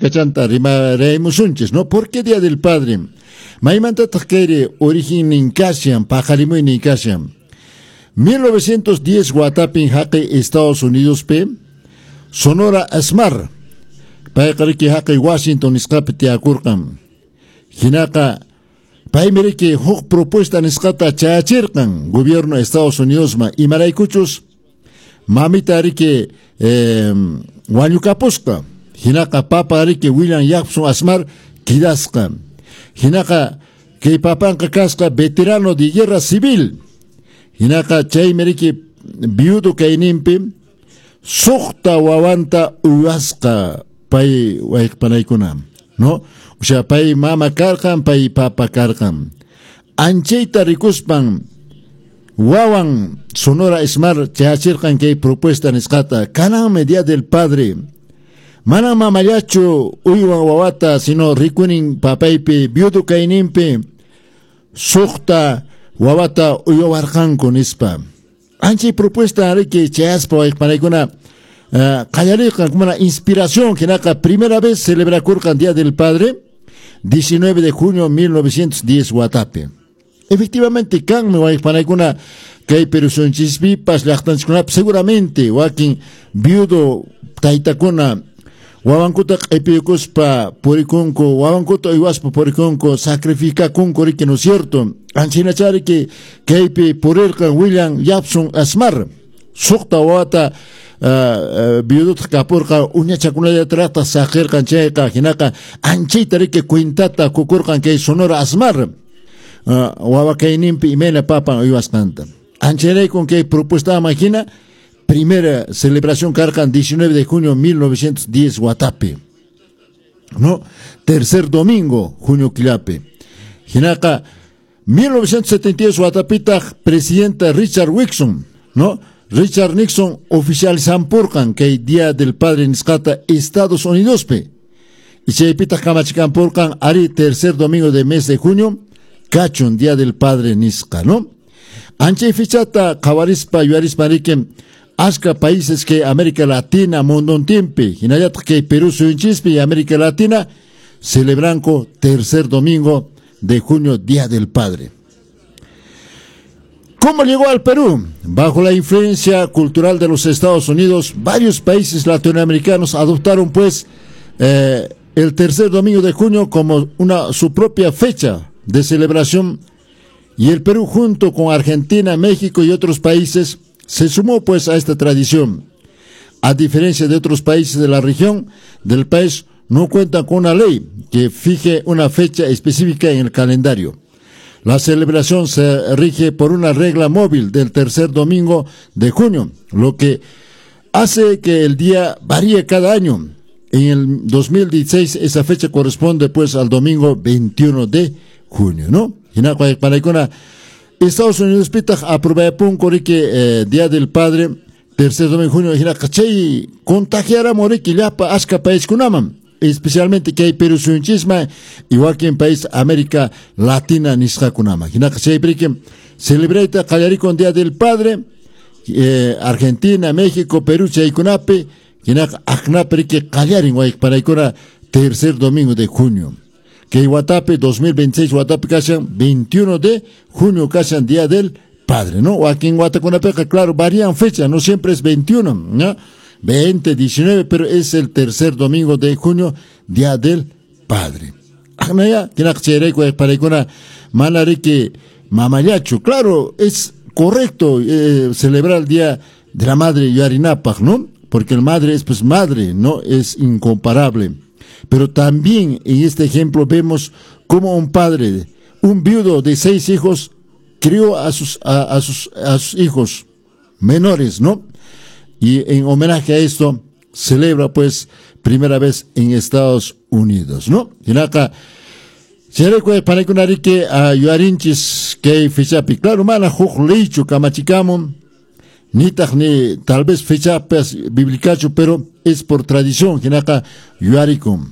kachanta reimusunchis, ¿no? ¿Por qué Día del Padre? Maimanta takere origen ninkasian, pajarimuy ninkasian. 1910 Guatapin Jaque, Estados Unidos pe, Sonora Asmar, Paikariki Jaque Washington Escapete Akurkan. Hinaka, Paimeriki Huk propuesta Nescata Chachirkan, gobierno de Estados Unidos ma, y Maraicuchus, Mamita Rike Wanyukapuska, Hinaka Papa Rike William Jackson Asmar, Kidaska, Hinaka, que Papanka Casca, veterano de guerra civil. Hinaka chay meriki viudo kainimpi sukta wawanta uwaska pay waikpanaykuna, no? O sea, pay mama karkan, pay papa karkan. Anchayta rikuspan wawan Sonora Esmar chachirkan kay propuesta nisqata kanan Día del Padre. Mana mamayachu uywan wawata sino rikunin papaypi viudo kainimpi sukta wawata uyawarqanku nispa. Anchi propuesta que chaspa para callarika como una inspiración que naca primera vez celebra Kurkan Día del Padre 19 de junio 1910 Guatape. Efectivamente kan me voy para que hay peruson chispi pas lactanchkunap seguramente wakin viudo taitakuna wawankuta epikuspa porikunko wawankuta iwaspa porikunko sacrifica kunko riki, ¿no es cierto? Anchina chari que hay porerka William Jackson Asmar sukta wata viudut kapurka unya chakuna de trata saker kancheka hinaka anchita riki cuintata kukurkan que Sonora Asmar wawakainimpi imela papa iwaskanta anchirei con que propuesta máquina. Primera celebración Carcan 19 de junio 1910 Guatape, ¿no? Tercer domingo junio Quilape. Hinaka 1972 Guatapita presidenta Richard Nixon, ¿no? Richard Nixon oficializan Purkan que el Día del Padre Niscata Estados Unidos pe. Y se pita Kamachikan Purkan ari tercer domingo de mes de junio Cachon Día del Padre Nisca, ¿no? Anche fichata Kawarispa Yuarispa Rikem Asca países que América Latina, Mondon Tiempe, Hinayat que Perú Suinchispe y América Latina celebran tercer domingo de junio, Día del Padre. ¿Cómo llegó al Perú? Bajo la influencia cultural de los Estados Unidos, varios países latinoamericanos adoptaron pues el tercer domingo de junio como su propia fecha de celebración, y el Perú junto con Argentina, México y otros países se sumó pues a esta tradición. A diferencia de otros países de la región del país, no cuentan con una ley que fije una fecha específica en el calendario. La celebración se rige por una regla móvil del tercer domingo de junio, lo que hace que el día varíe cada año. En el 2016 esa fecha corresponde pues al domingo 21 de junio, ¿no? Estados Unidos pitach aprobó un corrique Día del Padre tercer domingo de junio hina cachay contagiara moriki llapa asca país kunaman, especialmente que hay Perú suinchisma igual que en país América Latina nisqa kunama hina cachay brique celebrita callari con Día del Padre Argentina, México, Perú chay kunape hina akna brique callarin waik para ikora tercer domingo de junio. Que Guatape 2026 Guatape casan 21 de junio casan Día del Padre, ¿no? O aquí en Guatacunapeca, claro, varían fechas, no siempre es 21, ¿no? 20, 19, pero es el tercer domingo de junio, Día del Padre. Claro, es correcto celebrar el Día de la Madre Yarinapaj, ¿no? Porque el madre es pues madre, ¿no? Es incomparable. Pero también en este ejemplo vemos cómo un padre, un viudo de 6 hijos, crió a sus hijos menores, ¿no? Y en homenaje a esto, celebra pues primera vez en Estados Unidos, ¿no? Y acá, se recuerda para que una rique a Yuarinchis que fichapi, claro, mana juj leichu kamachikamo, ni tal vez fichapas biblicacho, pero es por tradición, que acá Yuaricum.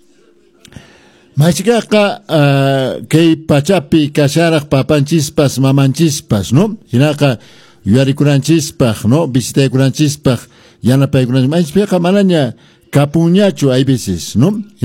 Machikaka que pachapi kasharak papanchispas mamanchispas, ¿no? Hinaka yuarikunanchispas, ¿no? Visitakunanchispas, yanapaykunanchispas. Machikaka malaña capuñacho hay veces, ¿no?